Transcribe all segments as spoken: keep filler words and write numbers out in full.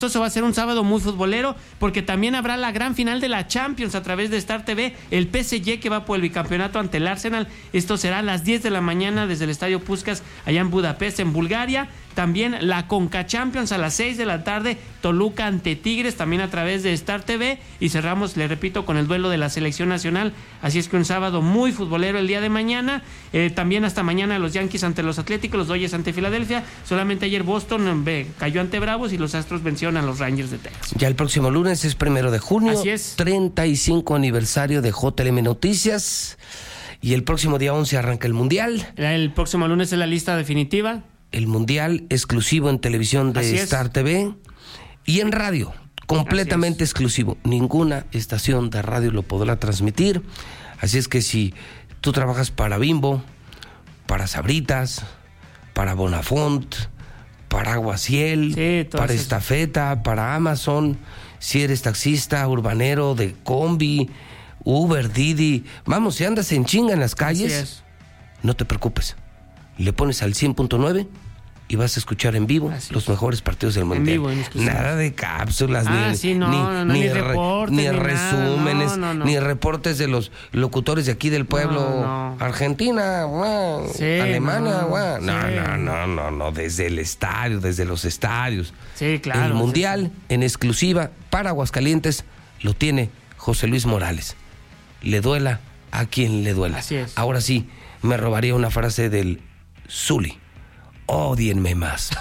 Eso va a ser un sábado muy futbolero, porque también habrá la gran final de la Champions a través de Star T V, el P S G que va por el bicampeonato ante el Arsenal. Esto será a las diez de la mañana desde el Estadio Puskás, allá en Budapest, en Bulgaria. También la Conca Champions a las seis de la tarde, Toluca ante Tigres, también a través de Star T V. Y cerramos, le repito, con el duelo de la selección nacional. Así es que un sábado muy futbolero el día de mañana. Eh, también hasta mañana los Yankees ante los Atléticos, los Dodgers ante Filadelfia. Solamente ayer Boston eh, cayó ante Bravos y los Astros vencieron a los Rangers de Texas. Ya el próximo lunes es primero de junio. Así es. treinta y cinco aniversario de J L M Noticias. Y el próximo día once arranca el Mundial. El próximo lunes es la lista definitiva. El Mundial exclusivo en televisión de Star T V y en radio, completamente exclusivo. Ninguna estación de radio lo podrá transmitir. Así es que si tú trabajas para Bimbo, para Sabritas, para Bonafont, para Aguaciel, sí, para eso. Estafeta, para Amazon, si eres taxista, urbanero, de combi, Uber, Didi, vamos, si andas en chinga en las calles, no te preocupes. Le pones al cien punto nueve y vas a escuchar en vivo Así los es. mejores partidos del Mundial. En vivo, en nada de cápsulas, ah, ni, sí, no, ni, no, no, ni, ni, re, reportes, ni ni resúmenes, no, no, no. ni reportes de los locutores de aquí del pueblo. No, no. Argentina, wow, sí, Alemania, no, wow. sí. no, no, no, no, no, desde el estadio, desde los estadios. Sí, claro. El Mundial sí. en exclusiva para Aguascalientes lo tiene José Luis Morales. Le duela a quien le duela. Así es. Ahora sí, me robaría una frase del Zuli. Ódienme más.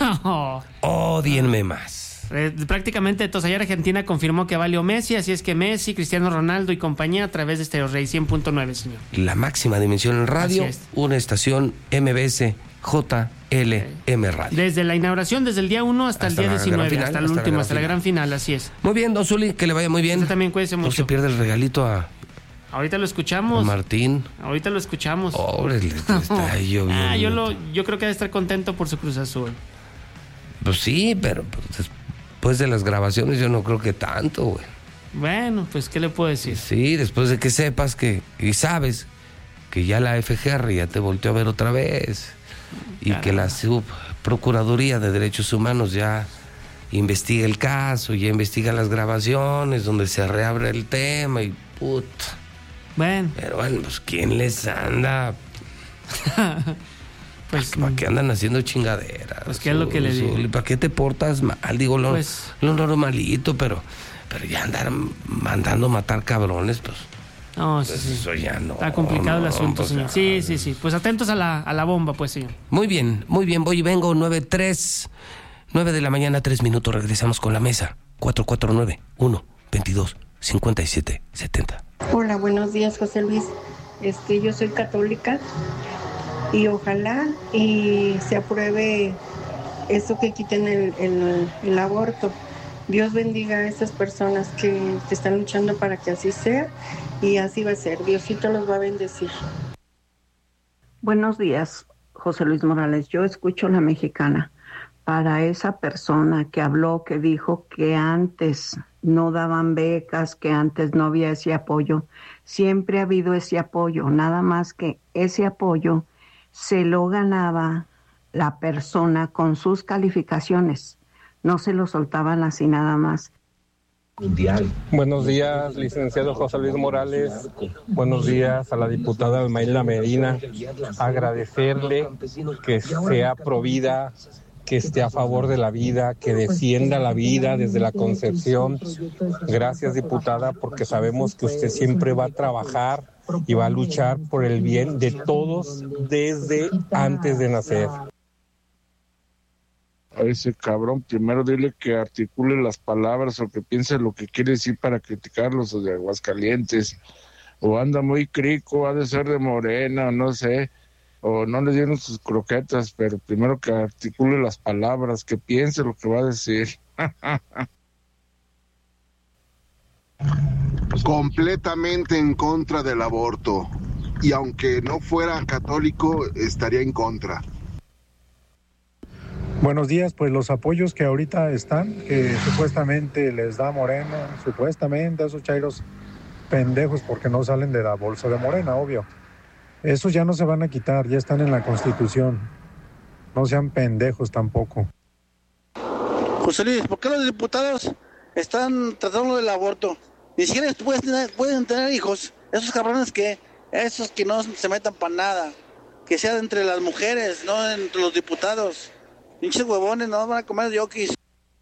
Ódienme más. Eh, prácticamente, entonces, ayer Argentina confirmó que valió Messi, así es que Messi, Cristiano Ronaldo y compañía a través de Stereo Rey cien punto nueve, señor. La máxima dimensión en radio, una estación M B S J L M Radio. Desde la inauguración, desde el día uno hasta, hasta el día diecinueve, final, hasta el hasta último, la hasta la gran final, así es. Muy bien, don Zuli, que le vaya muy bien. Usted también cuídese mucho. No se pierda el regalito a... Ahorita lo escuchamos. Martín. Ahorita lo escuchamos. Órale, está ahí lloviendo. Ah, yo, lo, yo creo que debe estar contento por su Cruz Azul. Pues sí, pero pues, después de las grabaciones yo no creo que tanto, güey. Bueno, pues, ¿qué le puedo decir? Sí, después de que sepas que, y sabes, que ya la F G R ya te volteó a ver otra vez. Y Caramba. Que la Subprocuraduría de Derechos Humanos ya investiga el caso, ya investiga las grabaciones, donde se reabre el tema y puta. Bueno. Pero bueno, pues ¿quién les anda? Pues ¿para qué andan haciendo chingaderas? Pues qué es lo que le digo. ¿Para qué te portas mal? Digo, lo, pues, lo normalito, pero, pero ya andar mandando matar cabrones, pues. No, pues sí, eso ya no. Está complicado no, el asunto, pues, señor. Sí, sí, sí. Pues atentos a la, a la bomba, pues, señor. Muy bien, muy bien. Voy y vengo, nueve tres, nueve de la mañana, tres minutos. Regresamos con la mesa. cuatro cuatro nueve, uno, veintidós, cincuenta y siete, setenta. Hola, buenos días, José Luis. Este, yo soy católica y ojalá y se apruebe eso que quiten el, el, el aborto. Dios bendiga a esas personas que, que están luchando para que así sea y así va a ser. Diosito los va a bendecir. Buenos días, José Luis Morales. Yo escucho La Mexicana. Para esa persona que habló, que dijo que antes no daban becas, que antes no había ese apoyo, siempre ha habido ese apoyo, nada más que ese apoyo se lo ganaba la persona con sus calificaciones, no se lo soltaban así nada más. Mundial. Buenos días, licenciado José Luis Morales. Buenos días a la diputada Almaíla Medina. Agradecerle que sea provida, que esté a favor de la vida, que defienda la vida desde la concepción. Gracias, diputada, porque sabemos que usted siempre va a trabajar y va a luchar por el bien de todos desde antes de nacer. A ese cabrón, primero dile que articule las palabras o que piense lo que quiere decir para criticarlos de Aguascalientes. O anda muy crico, ha de ser de Morena, no sé. O no le dieron sus croquetas, pero primero que articule las palabras, que piense lo que va a decir. Completamente en contra del aborto. Y aunque no fuera católico, estaría en contra. Buenos días, pues los apoyos que ahorita están, que supuestamente les da Morena, supuestamente a esos chairos pendejos porque no salen de la bolsa de Morena, obvio. Esos ya no se van a quitar, ya están en la Constitución. No sean pendejos tampoco. José Luis, ¿por qué los diputados están tratando del aborto? Ni siquiera pueden tener, pueden tener hijos. Esos cabrones que, esos que no se metan para nada. Que sea entre las mujeres, no entre los diputados. Pinches huevones, no van a comer yokis.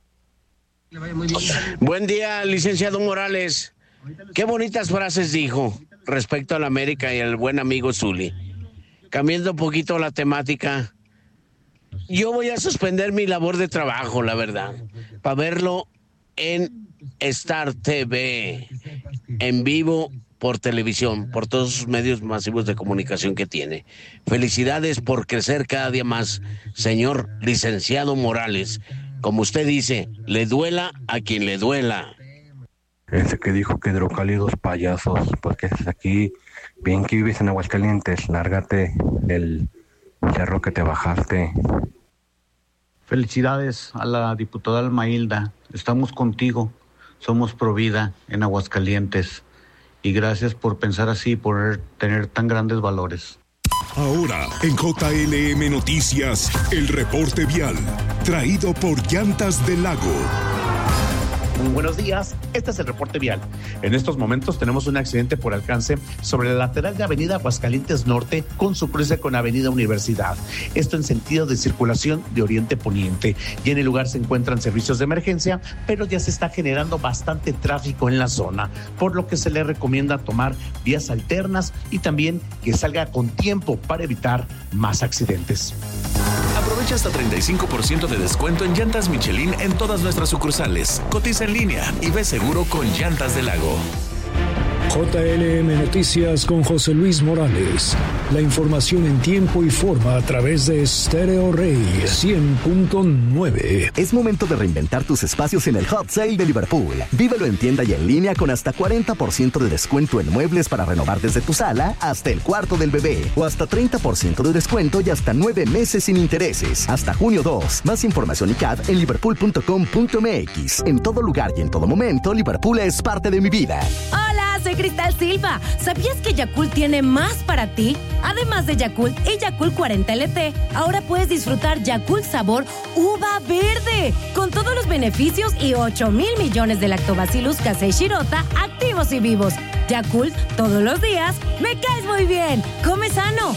Buen día, licenciado Morales. Qué bonitas frases dijo respecto a la América y al buen amigo Zuli. Cambiando un poquito la temática, yo voy a suspender mi labor de trabajo, la verdad, para verlo en Star T V, en vivo, por televisión, por todos sus medios masivos de comunicación que tiene. Felicidades por crecer cada día más, señor licenciado Morales. Como usted dice, le duela a quien le duela. Ese que dijo que hidrocálidos payasos, pues que es aquí, bien que vives en Aguascalientes, lárgate del cerro que te bajaste. Felicidades a la diputada Almailda, estamos contigo, somos Provida en Aguascalientes y gracias por pensar así, por tener tan grandes valores. Ahora, en J L M Noticias, el reporte vial, traído por Llantas del Lago. Muy buenos días, este es el reporte vial. En estos momentos tenemos un accidente por alcance sobre la lateral de Avenida Aguascalientes Norte con su cruce con Avenida Universidad. Esto en sentido de circulación de oriente poniente. Y en el lugar se encuentran servicios de emergencia, pero ya se está generando bastante tráfico en la zona, por lo que se le recomienda tomar vías alternas y también que salga con tiempo para evitar más accidentes. Aprovecha hasta treinta y cinco por ciento de descuento en llantas Michelin en todas nuestras sucursales. Cotiza en línea y ve seguro con Llantas del Lago. J L M Noticias con José Luis Morales. La información en tiempo y forma a través de Stereo Rey cien punto nueve. Es momento de reinventar tus espacios en el Hot Sale de Liverpool. Vívelo en tienda y en línea con hasta cuarenta por ciento de descuento en muebles para renovar desde tu sala hasta el cuarto del bebé. O hasta treinta por ciento de descuento y hasta nueve meses sin intereses. Hasta junio dos. Más información y C A D en liverpool punto com punto m x. En todo lugar y en todo momento, Liverpool es parte de mi vida. Hola, soy Cristal Silva. ¿Sabías que Yakult tiene más para ti? Además de Yakult y Yakult cuarenta L T, ahora puedes disfrutar Yakult sabor uva verde, con todos los beneficios y ocho mil millones de lactobacillus casei shirota activos y vivos. Yakult, todos los días, me caes muy bien. Come sano.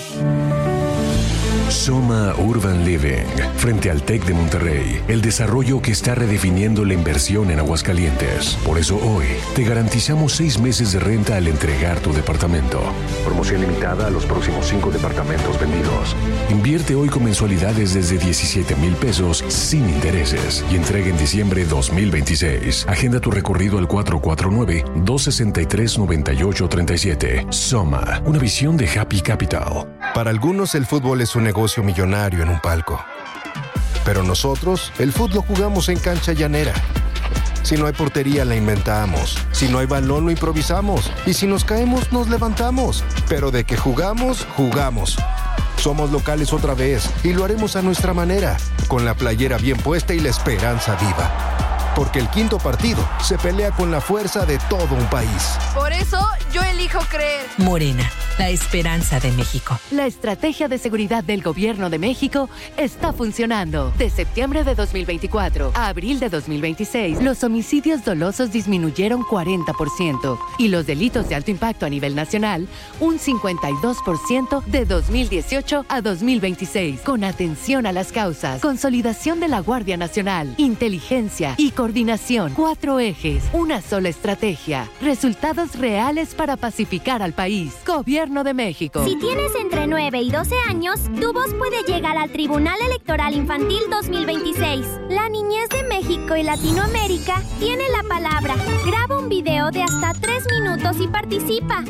Soma Urban Living, frente al TEC de Monterrey, el desarrollo que está redefiniendo la inversión en Aguascalientes. Por eso hoy te garantizamos seis meses de renta al entregar tu departamento. Promoción limitada a los próximos cinco departamentos vendidos. Invierte hoy con mensualidades desde diecisiete mil pesos sin intereses y entrega en diciembre dos mil veintiséis. Agenda tu recorrido al cuatro cuatro nueve, dos seis tres, nueve ocho tres siete. Soma, una visión de Happy Capital. Para algunos el fútbol es un negocio millonario en un palco. Pero nosotros, el fútbol lo jugamos en cancha llanera. Si no hay portería, la inventamos. Si no hay balón, lo improvisamos. Y si nos caemos, nos levantamos. Pero de que jugamos, jugamos. Somos locales otra vez y lo haremos a nuestra manera, con la playera bien puesta y la esperanza viva. Porque el quinto partido se pelea con la fuerza de todo un país. Por eso, yo elijo creer. Morena, la esperanza de México. La estrategia de seguridad del Gobierno de México está funcionando. De septiembre de dos mil veinticuatro a abril de dos mil veintiséis, los homicidios dolosos disminuyeron cuarenta por ciento y los delitos de alto impacto a nivel nacional un cincuenta y dos por ciento de dos mil dieciocho a dos mil veintiséis. Con atención a las causas, consolidación de la Guardia Nacional, inteligencia y coordinación. Cuatro ejes, una sola estrategia. Resultados reales para pacificar al país. Gobierno de México. Si tienes entre nueve y doce años, tu voz puede llegar al Tribunal Electoral Infantil dos mil veintiséis. La niñez de México y Latinoamérica tiene la palabra. Graba un video de hasta tres minutos y participa.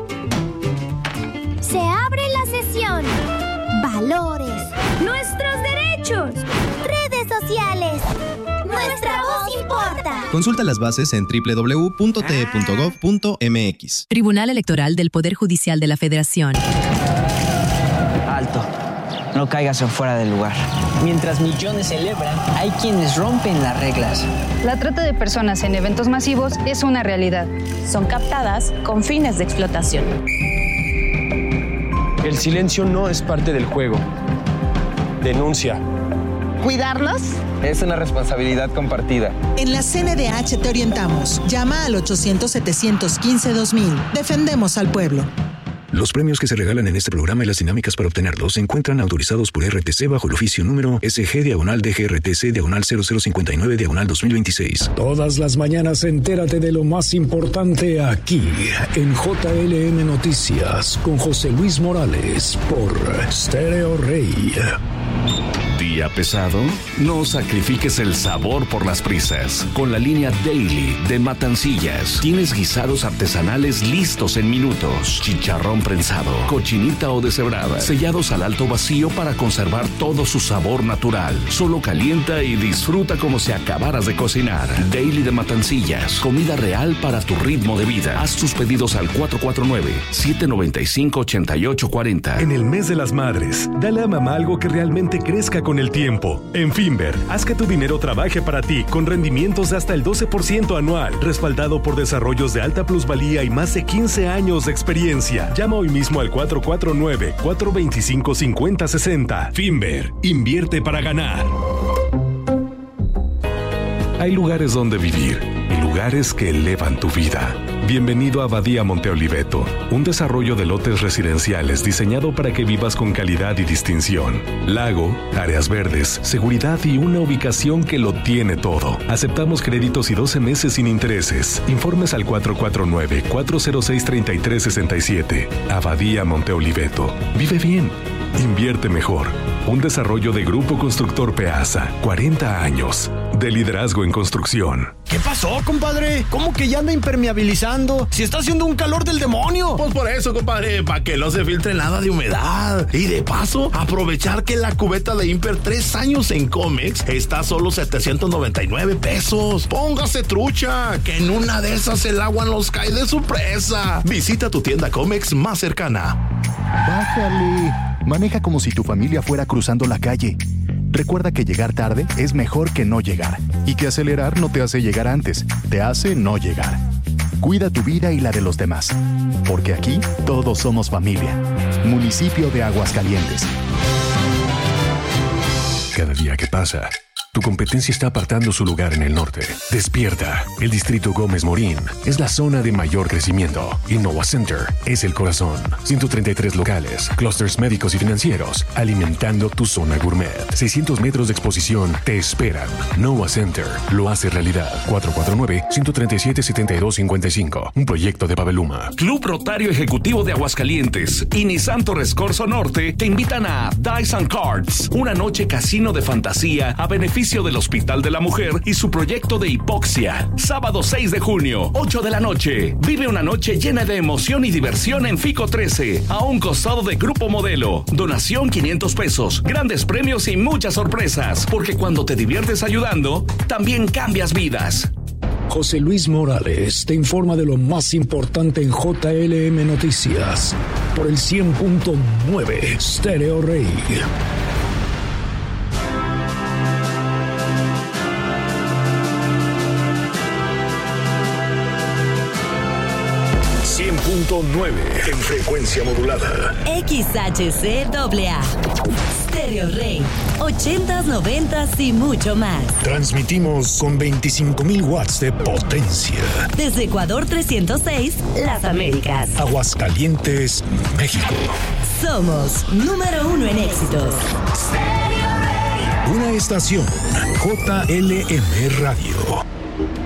Se abre la sesión. Valores. Nuestros derechos. Redes sociales. Nuestra voz importa. Consulta las bases en doble u doble u doble u punto t e punto gov punto m x. Tribunal Electoral del Poder Judicial de la Federación. Alto. No caigas en fuera del lugar. Mientras millones celebran, hay quienes rompen las reglas. La trata de personas en eventos masivos es una realidad. Son captadas con fines de explotación. El silencio no es parte del juego. Denuncia. Cuidarlos Es una responsabilidad compartida. En la C N D H te orientamos. Llama al ochocientos, setecientos quince, dos mil. Defendemos al pueblo. Los premios que se regalan en este programa y las dinámicas para obtenerlos se encuentran autorizados por R T C bajo el oficio número S G diagonal D G R T C diagonal cero cero cincuenta y nueve diagonal dos mil veintiséis. Todas las mañanas entérate de lo más importante aquí en J L M Noticias con José Luis Morales por Stereo Rey. ¿Día pesado? No sacrifiques el sabor por las prisas. Con la línea Daily de Matancillas tienes guisados artesanales listos en minutos. Chicharrón prensado, cochinita o deshebrada, sellados al alto vacío para conservar todo su sabor natural. Solo calienta y disfruta como si acabaras de cocinar. Daily de Matancillas, comida real para tu ritmo de vida. Haz tus pedidos al cuatro cuatro nueve, siete nueve cinco, ocho ocho cuatro cero. En el mes de las madres, dale a mamá algo que realmente crezca con el tiempo. En Finver, haz que tu dinero trabaje para ti con rendimientos de hasta el doce por ciento anual, respaldado por desarrollos de alta plusvalía y más de quince años de experiencia. Llama hoy mismo al cuatro cuatro nueve, cuatro dos cinco, cinco cero seis cero. Finver, invierte para ganar. Hay lugares donde vivir y lugares que elevan tu vida. Bienvenido a Abadía Monte Oliveto, un desarrollo de lotes residenciales diseñado para que vivas con calidad y distinción. Lago, áreas verdes, seguridad y una ubicación que lo tiene todo. Aceptamos créditos y doce meses sin intereses. Informes al cuatro cuatro nueve, cuatro cero seis, tres tres seis siete. Abadía Monte Oliveto. Vive bien. Invierte mejor. Un desarrollo de Grupo Constructor Peasa. cuarenta años de liderazgo en construcción. ¿Qué pasó, compadre? ¿Cómo que ya anda impermeabilizando? Si está haciendo un calor del demonio. Pues por eso, compadre, para que no se filtre nada de humedad. Y de paso, aprovechar que la cubeta de Imper tres años en Comex está a solo setecientos noventa y nueve pesos. Póngase trucha, que en una de esas el agua nos cae de su presa. Visita tu tienda Comex más cercana. Bájale. Maneja como si tu familia fuera cruzando la calle. Recuerda que llegar tarde es mejor que no llegar. Y que acelerar no te hace llegar antes, te hace no llegar. Cuida tu vida y la de los demás. Porque aquí todos somos familia. Municipio de Aguascalientes. Cada día que pasa, tu competencia está apartando su lugar en el norte. Despierta. El distrito Gómez Morín es la zona de mayor crecimiento. Innova Center es el corazón. ciento treinta y tres locales, clústeres médicos y financieros, alimentando tu zona gourmet. seiscientos metros de exposición te esperan. Innova Center lo hace realidad. cuatro cuatro nueve, uno tres siete, siete dos cinco cinco. Un proyecto de Paveluma. Club Rotario Ejecutivo de Aguascalientes y Nissan Torres Corso Norte te invitan a Dice and Cards, una noche casino de fantasía a beneficio del Hospital de la Mujer y su proyecto de hipoxia. Sábado seis de junio, ocho de la noche. Vive una noche llena de emoción y diversión en Fico trece, a un costado de Grupo Modelo. Donación quinientos pesos, grandes premios y muchas sorpresas, porque cuando te diviertes ayudando, también cambias vidas. José Luis Morales te informa de lo más importante en J L M Noticias por el cien punto nueve Stereo Rey. cien punto nueve en frecuencia modulada. X H C A A. Stereo Rey. ochentas, noventas y mucho más. Transmitimos con veinticinco mil watts de potencia. Desde Ecuador trescientos seis, Las Américas. Aguascalientes, México. Somos número uno en éxitos. Una estación J L M Radio.